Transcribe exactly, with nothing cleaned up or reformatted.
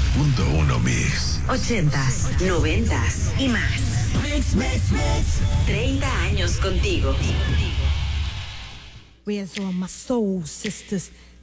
punto uno Mix. Ochentas, noventas y más. Mix, mix, mix. treinta años contigo. Where's all my soul sisters?